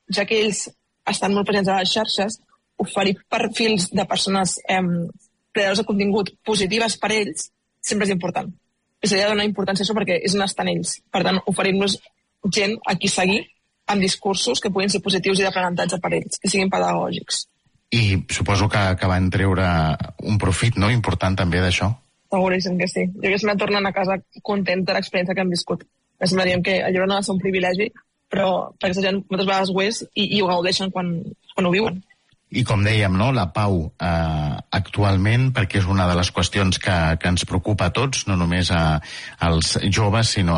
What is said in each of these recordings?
ja que ells estan molt presents a les xarxes, oferir perfils de persones creadors de contingut positives per ells sempre és important. És a dir, donar importància a això perquè és on estan ells. Per tant, oferir-nos gent a qui seguir amb discursos que puguin ser positius i d'aprenentatge per ells, que siguin pedagògics. I suposo que van treure un profit, no?, important també d'això. Seguríssim que sí. Jo que sempre tornen a casa contents de l'experiència que han viscut. Sempre diem que el llibre no ha de ser un privilegi, però perquè aquesta gent moltes vegades ho és i ho gaudeixen quan ho viuen. I com dèiem, no, la pau actualment, perquè és una de les qüestions que ens preocupa a tots, no només als joves, sinó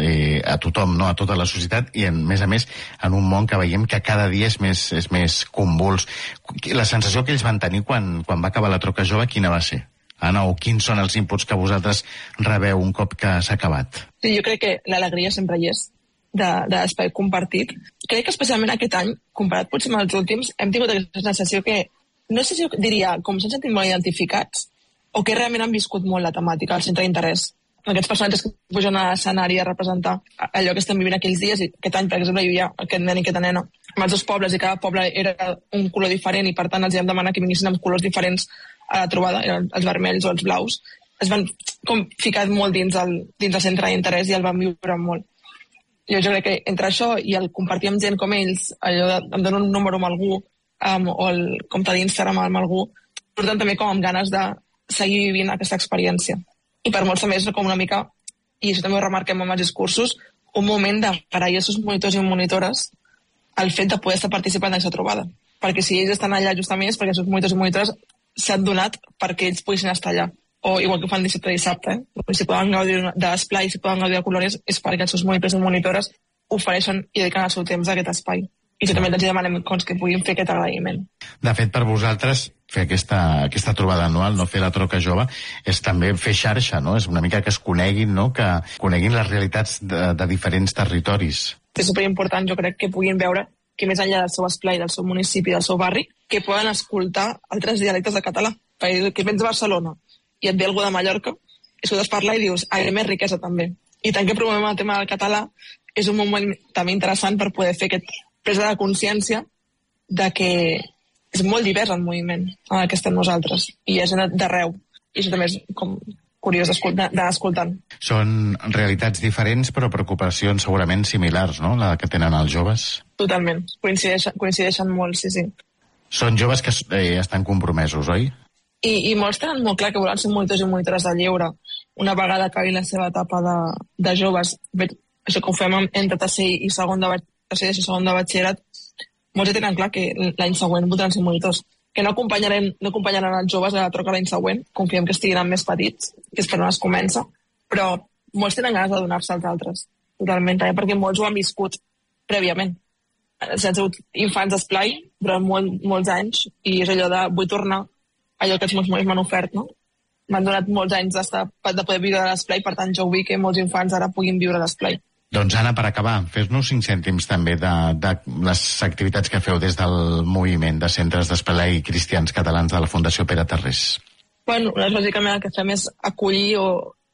a tothom, no, a tota la societat, i a més en un món que veiem que cada dia és més convuls. La sensació que ells van tenir quan va acabar la Troca Jove, quina va ser? Anna, o quins són els inputs que vosaltres rebeu un cop que s'ha acabat? Sí, jo crec que l'alegria sempre hi és, d'espai compartit. Crec que especialment aquest any, comparat potser amb els últims, hem tingut aquesta sensació que, no sé si jo diria, com s'han sentit molt identificats, o que realment han viscut molt la temàtica, el centre d'interès. Aquests personatges que pugen a l'escenari a representar allò que estem vivint aquells dies, i aquest any, per exemple, hi havia aquest nen i aquesta nena amb els dos pobles, i cada poble era un color diferent, i per tant els vam demanar que vinguessin amb colors diferents a la trobada, eren els vermells o els blaus. Es van com ficar molt dins el centre d'interès i el van viure molt. Jo crec que entre això i el compartir amb gent com ells, allò de em dono un número amb algú, o el compte d'Instagram amb algú, porten també com amb ganes de seguir vivint aquesta experiència. I per molts també és com una mica, i això també ho remarquem amb els discursos, un moment d'agrair als seus monitors i monitores el fet de poder estar participant d'aquesta trobada. Perquè si ells estan allà justament és perquè els seus monitors i monitores s'han donat perquè ells poguessin estar allà. O igual que ho fan dissabte i dissabte, si poden gaudir d'esplai, si poden gaudir de colores, és perquè els seus monitors i monitores ofereixen i dediquen el seu temps a aquest espai. I que també els demanem que puguin fer aquest agraïment. De fet, per vosaltres, fer aquesta trobada anual, no fer la Troca Jove, és també fer xarxa, no? És una mica que es coneguin, no? Que coneguin les realitats de diferents territoris. És superimportant, jo crec, que puguin veure que més enllà del seu esplai, del seu municipi, del seu barri, que poden escoltar altres dialectes de català. Perquè que vens de Barcelona i et ve algú de Mallorca, escoltes parlar i dius, hi ha més riquesa també. I tant que promovem el tema del català, és un moment també interessant per poder fer aquest presa de consciència de que és molt divers el moviment en el que estem nosaltres, i és d'arreu. I això també és com curiós d'anar escoltant. Són realitats diferents, però preocupacions segurament similars, no?, la que tenen els joves. Totalment. Coincideixen molt, sí. Són joves que estan compromesos, oi? I molts tenen molt clar que volen ser monitors i monitores de lleure. Una vegada acabi la seva etapa de joves, això que ho fem entre tercer i segon de batxillerat, molts ja tenen clar que l'any següent voldran ser monitors. Que no acompanyaran els joves a la Troca l'any següent, confiem que estiguin més petits, que és per on es comença, però molts tenen ganes de donar-se als altres, totalment, perquè molts ho han viscut prèviament. Han sigut infants d'esplai durant molts anys, i és allò de vull tornar allò que els meus mares m'han ofert, no? M'han donat molts anys de poder viure a l'esplai, per tant jo vull que molts infants ara puguin viure a l'esplai. Doncs Anna, per acabar, fes-nos 5 cèntims també de les activitats que feu des del moviment de centres d'esplai cristians catalans de la Fundació Pere Tarrés. Bueno, bàsicament el que fem és acollir o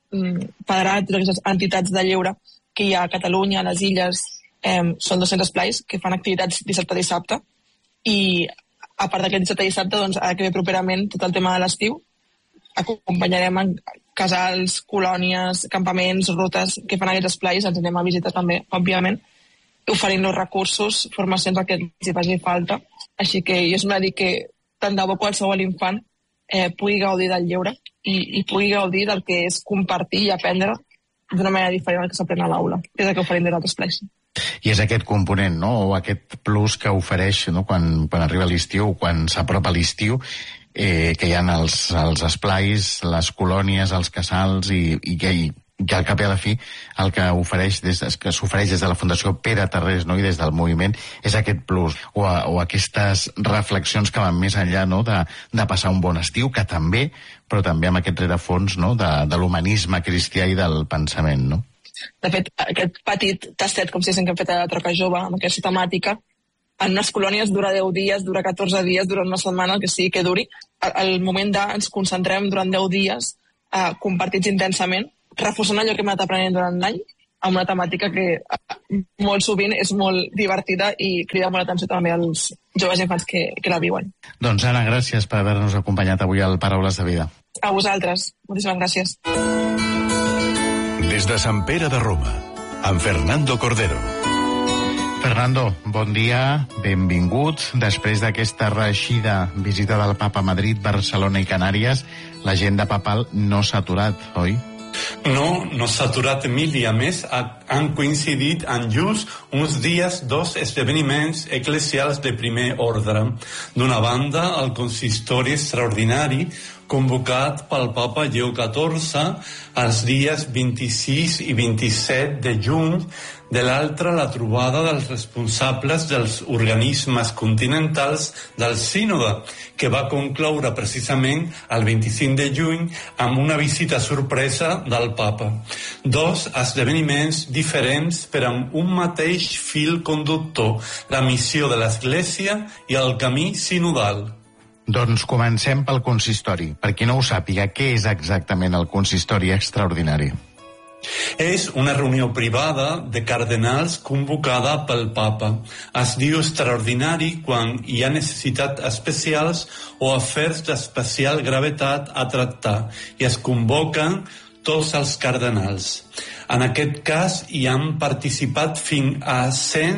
federar totes aquestes entitats de lleure que hi ha a Catalunya, a les Illes. Són 200 esplais que fan activitats dissabte a dissabte, i a part d'aquest dissabte a dissabte, doncs, ara que ve properament tot el tema de l'estiu, acompanyarem en casals, colònies, campaments, rutes que fan aquests esplais, ens anem a visitar també, òbviament, oferint-nos recursos, formacions al que els hi faci falta. Així que jo sempre dic que tant de bo qualsevol infant pugui gaudir del lleure i pugui gaudir del que és compartir i aprendre d'una manera diferent del que s'aprèn a l'aula, que és el que oferim des d'altres esplais. I és aquest component, no?, o aquest plus que ofereix, no?, quan arriba l'estiu, quan s'apropa l'estiu, que hi ha els esplais, les colònies, els casals, i que al cap i a la fi el que s'ofereix des de la Fundació Pere Tarrés, no?, i des del moviment, és aquest plus, o aquestes reflexions que van més enllà, no?, de passar un bon estiu, que també, però també amb aquest rerefons, no?, de l'humanisme cristià i del pensament, no? De fet, aquest petit tastet, com si que hem fet a la Troca Jove, amb aquesta temàtica, en unes colònies dura 10 dies, dura 14 dies, dura una setmana, el que sigui que duri. El moment ens concentrem durant 10 dies compartits intensament, reforçant allò que hem anat aprenent durant l'any, amb una temàtica que molt sovint és molt divertida i crida molt l'atenció també als joves infants que la viuen. Doncs Anna, gràcies per haver-nos acompanyat avui al Paraules de Vida. A vosaltres. Moltíssimes gràcies. Des de Sant Pere de Roma, amb Fernando Cordero. Fernando, bon dia, benvingut. Després d'aquesta reeixida visita del Papa a Madrid, Barcelona i Canàries, l'agenda papal no s'ha aturat, oi? No s'ha aturat, Emili. A més, han coincidit en just uns dies dos esdeveniments eclesials de primer ordre. D'una banda, el consistori extraordinari convocat pel papa Lleó XIV els dies 26 i 27 de juny, de l'altra la trobada dels responsables dels organismes continentals del sínode, que va concloure precisament el 25 de juny amb una visita sorpresa del papa. Dos esdeveniments diferents però amb un mateix fil conductor, la missió de l'Església i el camí sinodal. Doncs comencem pel consistori. Per qui no ho sàpiga, què és exactament el consistori extraordinari? És una reunió privada de cardenals convocada pel papa. Es diu extraordinari quan hi ha necessitats especials o afers d'especial gravetat a tractar i es convoquen tots els cardenals. En aquest cas hi han participat fins a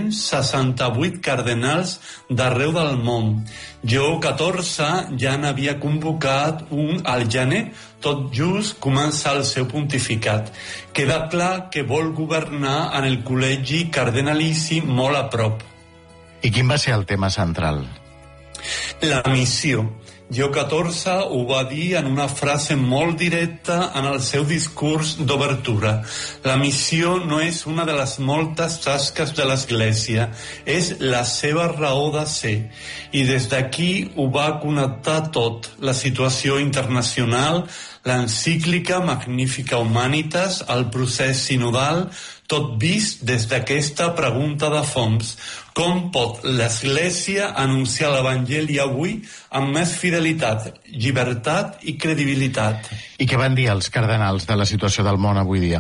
168 cardenals d'arreu del món. Lleó XIV ja n'havia convocat un al gener, tot just començar el seu pontificat. Queda clar que vol governar en el col·legi cardenalici molt a prop. I quin va ser el tema central? La missió. Lleó XIV ho va dir en una frase molt directa en el seu discurs d'obertura. La missió no és una de les moltes tasques de l'Església, és la seva raó de ser. I des d'aquí ho va connectar tot, la situació internacional, l'encíclica Magnifica Humanitas, el procés sinodal, tot vist des d'aquesta pregunta de fons. Com pot l'Església anunciar l'Evangeli avui amb més fidelitat, llibertat i credibilitat? I què van dir els cardenals de la situació del món avui dia?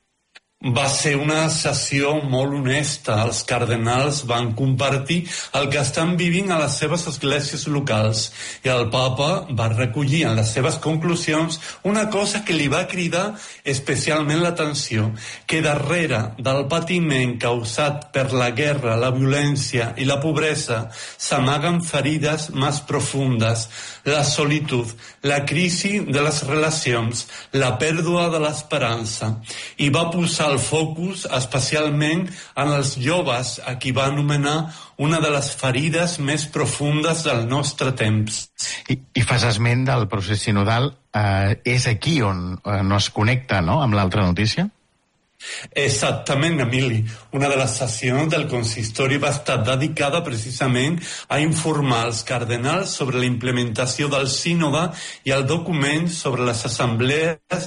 Va ser una sessió molt honesta. Els cardenals van compartir el que estan vivint a les seves esglésies locals i el papa va recollir en les seves conclusions una cosa que li va cridar especialment l'atenció, que darrere del patiment causat per la guerra, la violència i la pobresa s'amaguen ferides més profundes, la solitud, la crisi de les relacions, la pèrdua de l'esperança, i va posar el focus especialment en els joves, a qui va anomenar una de les ferides més profundes del nostre temps. I fas esment del procés sinodal, és aquí on no es connecta, no?, amb l'altra notícia? Exactament, Emili. Una de les sessions del consistori va estar dedicada precisament a informar els cardenals sobre la implementació del sínode i el document sobre les assemblees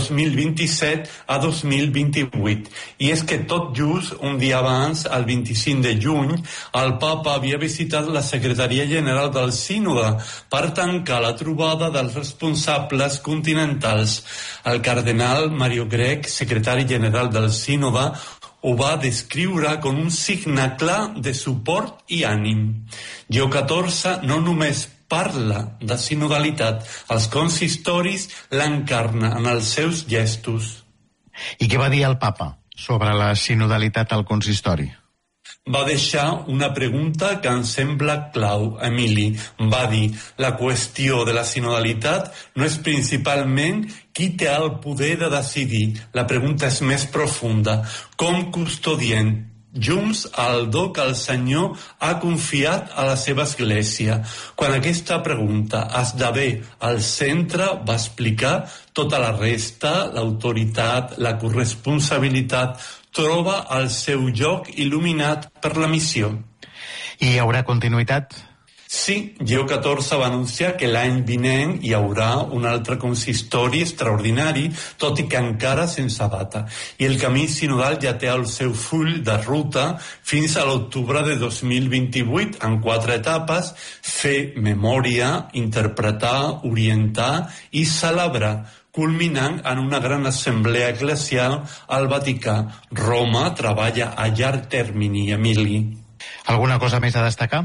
2027 a 2028. I és que tot just un dia abans, el 25 de juny, el papa havia visitat la secretaria general del sínode per tancar la trobada dels responsables continentals. El cardenal Mario Grech, secretari general del sínode, ho va descriure com un signe clar de suport i ànim. Lleó XIV no només parla de sinodalitat, els consistoris l'encarna en els seus gestos. I què va dir el papa sobre la sinodalitat al consistori? Va deixar una pregunta que em sembla clau, Emili. Va dir, la qüestió de la sinodalitat no és principalment qui té el poder de decidir. La pregunta és més profunda. Com custodiem junts el do que el Senyor ha confiat a la seva església? Quan aquesta pregunta esdevé al centre, va explicar, tota la resta, l'autoritat, la corresponsabilitat, troba el seu lloc il·luminat per la missió. I hi haurà continuïtat? Sí, Lleó XIV va anunciar que l'any vinent hi haurà un altre consistori extraordinari, tot i que encara sense data. I el camí sinodal ja té el seu full de ruta fins a l'octubre de 2028, en 4 etapes: fer memòria, interpretar, orientar i celebrar. culminant en una gran assemblea eclesial al Vaticà. Roma treballa a llarg termini, Emili. Alguna cosa més a destacar?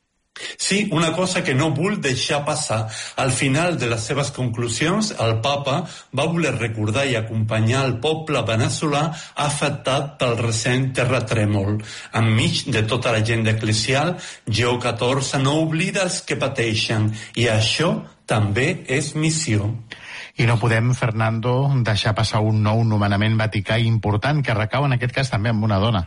Sí, una cosa que no vull deixar passar. Al final de les seves conclusions, el papa va voler recordar i acompanyar el poble veneçolà afectat pel recent terratrèmol. Enmig de tota la gent eclesial, Lleó XIV no oblida els que pateixen, i això també és missió. I no podem, Fernando, deixar passar un nou nomenament vaticà important que recau en aquest cas també amb una dona.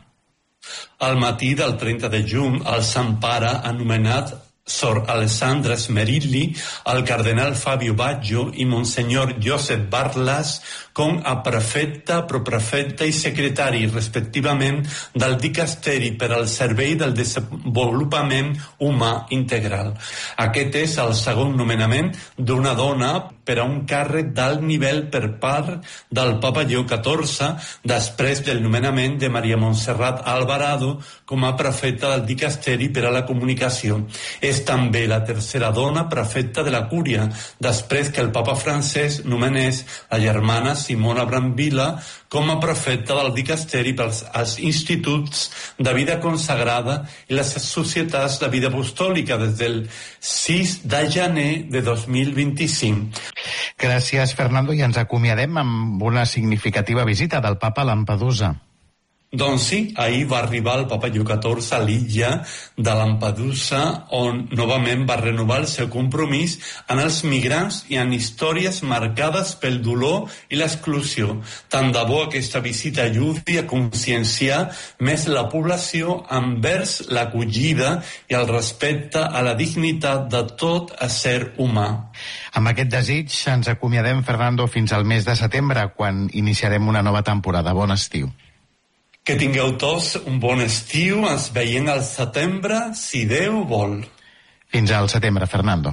Al matí del 30 de juny, el Sant Pare ha nomenat Sor Alessandra Smerilli, el cardenal Fabio Baggio i Monsenyor Josep Barlas com a prefecte, proprefecte i secretari, respectivament, del Dicasteri per al Servei del Desenvolupament Humà Integral. Aquest és el segon nomenament d'una dona per a un càrrec d'alt nivell per part del Papa Lleó XIV, després del nomenament de Maria Montserrat Alvarado com a prefecta del Dicasteri per a la Comunicació. És també la tercera dona prefecta de la Cúria, després que el papa francès nomenés la germana Simona Brambilla com a prefecta del Dicasteri pels instituts de vida consagrada i les societats de vida apostòlica des del 6 de gener de 2025. Gràcies, Fernando, i ens acomiadem amb una significativa visita del papa a Lampedusa. Doncs sí, ahir va arribar el papa Lleó XIV a l'illa de Lampedusa, on novament va renovar el seu compromís en els migrants i en històries marcades pel dolor i l'exclusió. Tant de bo aquesta visita ajudi a conscienciar més la població envers l'acollida i el respecte a la dignitat de tot ésser humà. Amb aquest desig ens acomiadem, Fernando, fins al mes de setembre, quan iniciarem una nova temporada. Bon estiu. Que tingueu tots un bon estiu, ens veiem al setembre, si Déu vol. Fins al setembre, Fernando.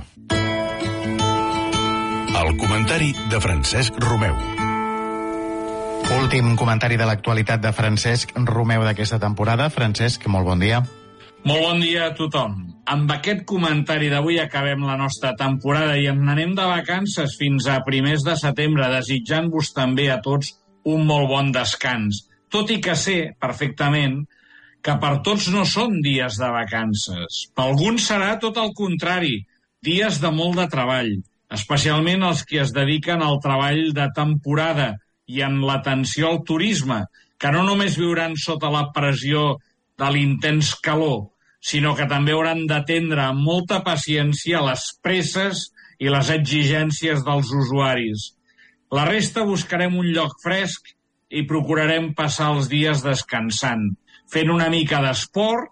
El comentari de Francesc Romeu. Últim comentari de l'actualitat de Francesc Romeu d'aquesta temporada. Francesc, molt bon dia. Molt bon dia a tothom. Amb aquest comentari d'avui acabem la nostra temporada i ens n'anem de vacances fins a primers de setembre, desitjant-vos també a tots un molt bon descans. Tot i que sé perfectament que per tots no són dies de vacances. Per alguns serà tot el contrari, dies de molt de treball, especialment els que es dediquen al treball de temporada i en l'atenció al turisme, que no només viuran sota la pressió de l'intens calor, sinó que també hauran d'atendre amb molta paciència les presses i les exigències dels usuaris. La resta buscarem un lloc fresc i procurarem passar els dies descansant, fent una mica d'esport,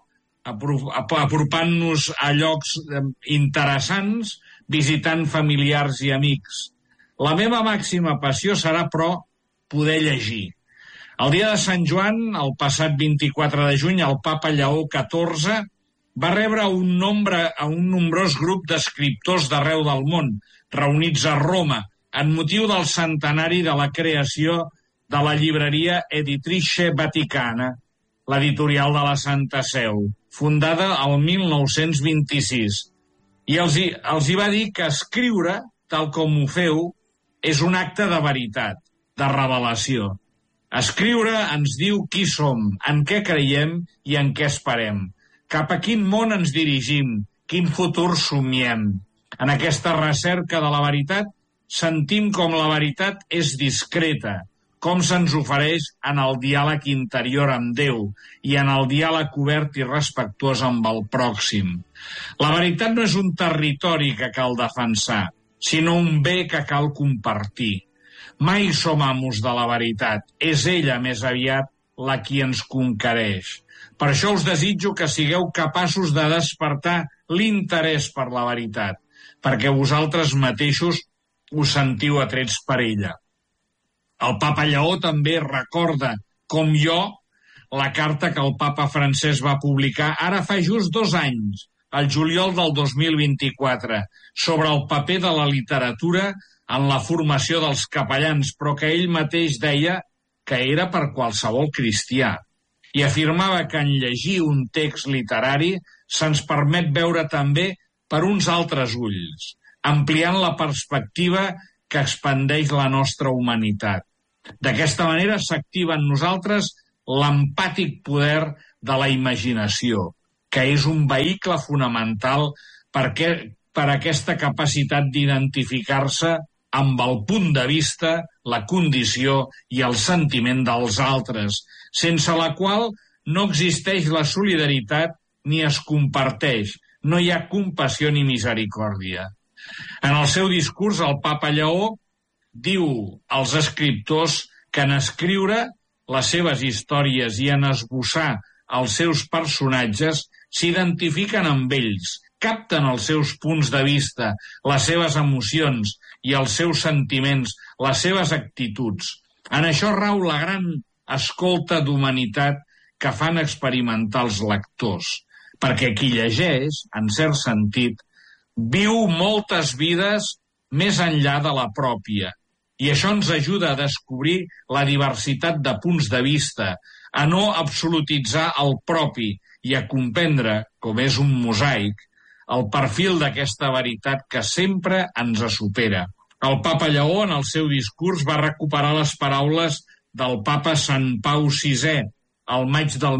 apropant-nos a llocs interessants, visitant familiars i amics. La meva màxima passió serà, però, poder llegir. El dia de Sant Joan, el passat 24 de juny, el papa Lleó XIV va rebre un nombrós grup d'escriptors d'arreu del món, reunits a Roma, en motiu del centenari de la creació de la llibreria Editrice Vaticana, l'editorial de la Santa Seu, fundada el 1926. I els hi va dir que escriure, tal com ho feu, és un acte de veritat, de revelació. Escriure ens diu qui som, en què creiem i en què esperem, cap a quin món ens dirigim, quin futur somiem. En aquesta recerca de la veritat sentim com la veritat és discreta, com se'ns ofereix en el diàleg interior amb Déu i en el diàleg obert i respectuós amb el pròxim. La veritat no és un territori que cal defensar, sinó un bé que cal compartir. Mai som amos de la veritat, és ella més aviat la qui ens conquereix. Per això us desitjo que sigueu capaços de despertar l'interès per la veritat, perquè vosaltres mateixos us sentiu atrets per ella. El papa Lleó també recorda, com jo, la carta que el papa francès va publicar ara fa just 2 anys, al juliol del 2024, sobre el paper de la literatura en la formació dels capellans, però que ell mateix deia que era per qualsevol cristià. I afirmava que en llegir un text literari se'ns permet veure també per uns altres ulls, ampliant la perspectiva que expandeix la nostra humanitat. D'aquesta manera s'activa en nosaltres l'empàtic poder de la imaginació, que és un vehicle fonamental per aquesta capacitat d'identificar-se amb el punt de vista, la condició i el sentiment dels altres, sense la qual no existeix la solidaritat ni es comparteix, no hi ha compassió ni misericòrdia. En el seu discurs, el papa Lleó diu als escriptors que en escriure les seves històries i en esbossar els seus personatges s'identifiquen amb ells, capten els seus punts de vista, les seves emocions i els seus sentiments, les seves actituds. En això rau la gran escolta d'humanitat que fan experimentar els lectors, perquè qui llegeix, en cert sentit, viu moltes vides més enllà de la pròpia, i això ens ajuda a descobrir la diversitat de punts de vista, a no absolutitzar el propi i a comprendre, com és un mosaic, el perfil d'aquesta veritat que sempre ens supera. El papa Lleó, en el seu discurs, va recuperar les paraules del papa Sant Pau VI al maig del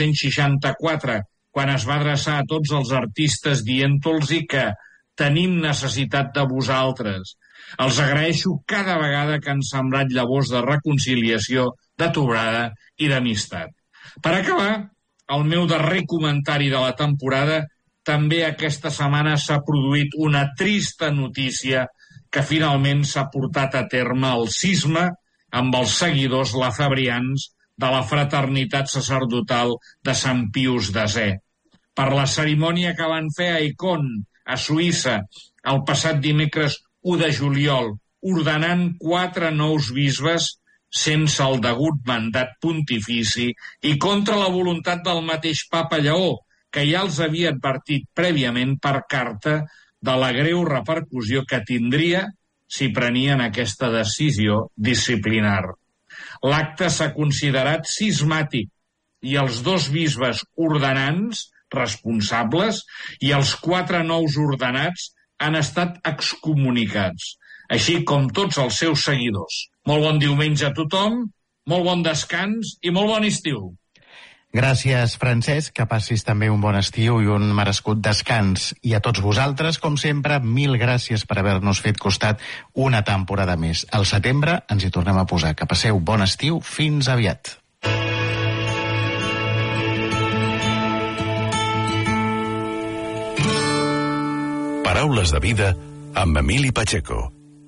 1964, quan es va adreçar a tots els artistes dient-los que tenim necessitat de vosaltres. Els agraeixo cada vegada que han sembrat llavors de reconciliació, de trobada i d'amistat. Per acabar, el meu darrer comentari de la temporada, també aquesta setmana s'ha produït una trista notícia que finalment s'ha portat a terme el cisma amb els seguidors lafebrians de la fraternitat sacerdotal de Sant Pius X. Per la cerimònia que van fer a Icon, a Suïssa, el passat dimecres 1 de juliol, ordenant 4 nous bisbes sense el degut mandat pontifici i contra la voluntat del mateix papa Lleó, que ja els havia advertit prèviament per carta de la greu repercussió que tindria si prenien aquesta decisió disciplinar. L'acte s'ha considerat cismàtic i els 2 bisbes ordenants, responsables, i els 4 nous ordenats han estat excomunicats, així com tots els seus seguidors. Molt bon diumenge a tothom, molt bon descans i molt bon estiu. Gràcies, Francesc, que passis també un bon estiu i un merescut descans. I a tots vosaltres, com sempre, 1000 gràcies per haver-nos fet costat una temporada més. Al setembre ens hi tornem a posar. Que passeu bon estiu, fins aviat. Paraules de vida amb Emili Pacheco.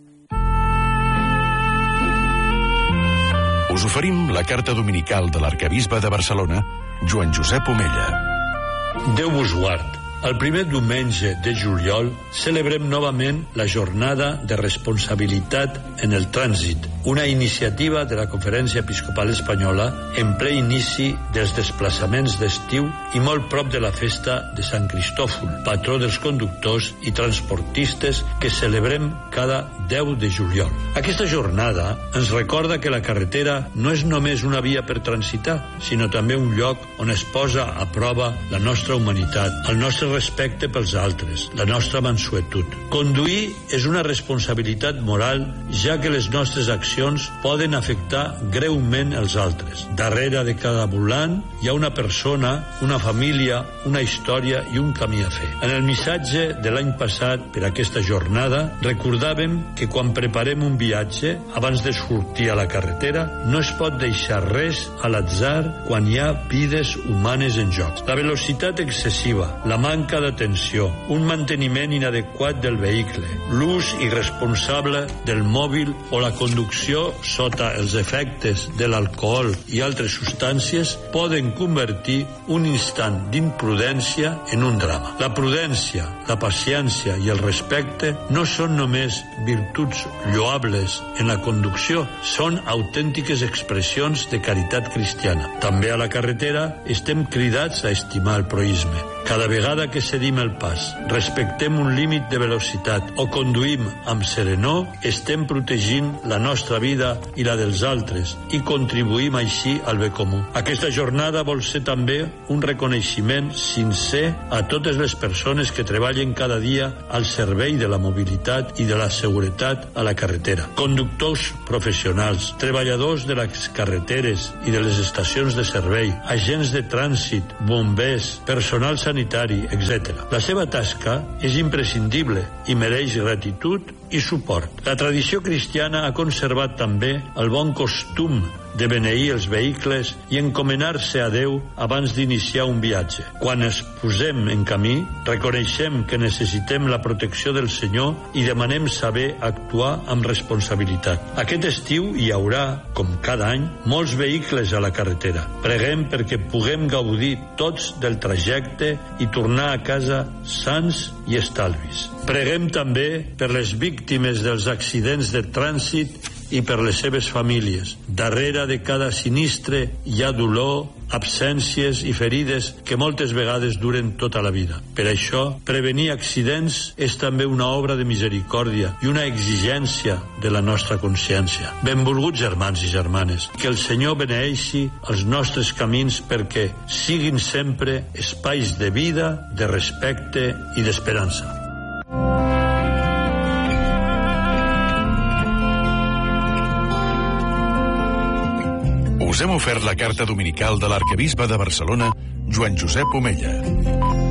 Us oferim la carta dominical de l'arquebisbe de Barcelona, Joan Josep Omella. Déu vos guard. El primer diumenge de juliol celebrem novament la jornada de responsabilitat en el trànsit, una iniciativa de la Conferència Episcopal Espanyola en ple inici dels desplaçaments d'estiu i molt prop de la festa de Sant Cristòfol, patró dels conductors i transportistes que celebrem cada 10 de juliol. Aquesta jornada ens recorda que la carretera no és només una via per transitar, sinó també un lloc on es posa a prova la nostra humanitat, el nostre respecte pels altres, la nostra mansuetud. Conduir és una responsabilitat moral, ja que les nostres accions poden afectar greument els altres. Darrere de cada volant hi ha una persona, una família, una història i un camí a fer. En el missatge de l'any passat per aquesta jornada recordàvem que quan preparem un viatge, abans de sortir a la carretera, no es pot deixar res a l'atzar quan hi ha vides humanes en joc. La velocitat excessiva, la manca d'atenció, un manteniment inadequat del vehicle, l'ús irresponsable del mòbil o la conducció sota els efectes de l'alcohol i altres substàncies poden convertir un instant d'imprudència en un drama. La prudència, la paciència i el respecte no són només virtuts lloables en la conducció, són autèntiques expressions de caritat cristiana. També a la carretera estem cridats a estimar el proïsme. Cada vegada que cedim el pas, respectem un límit de velocitat o conduïm amb serenor, estem protegint la nostra vida i la dels altres i contribuïm així al bé comú. Aquesta jornada vol ser també un reconeixement sincer a totes les persones que treballen cada dia al servei de la mobilitat i de la seguretat a la carretera. Conductors professionals, treballadors de les carreteres i de les estacions de servei, agents de trànsit, bombers, personal sanitari, etc. La seva tasca és imprescindible i mereix gratitud i suport. La tradició cristiana ha conservat també el bon costum de beneir els vehicles i encomanar-se a Déu abans d'iniciar un viatge. Quan ens posem en camí, reconeixem que necessitem la protecció del Senyor i demanem saber actuar amb responsabilitat. Aquest estiu hi haurà, com cada any, molts vehicles a la carretera. Preguem perquè puguem gaudir tots del trajecte i tornar a casa sans i estalvis. Preguem també per les víctimes dels accidents de trànsit i per les seves famílies. Darrere de cada sinistre hi ha dolor, absències i ferides que moltes vegades duren tota la vida. Per això, prevenir accidents és també una obra de misericòrdia i una exigència de la nostra consciència. Benvolguts germans i germanes, que el Senyor beneeixi els nostres camins perquè siguin sempre espais de vida, de respecte i d'esperança. Us hem ofert la carta dominical de l'arquebisbe de Barcelona, Joan Josep Omella.